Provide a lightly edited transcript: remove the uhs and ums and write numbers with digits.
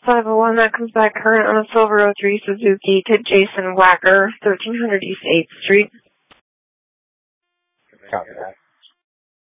501, that comes back current on a Silver 03 Suzuki to Jason Wacker, 1300 East 8th Street. Copy that.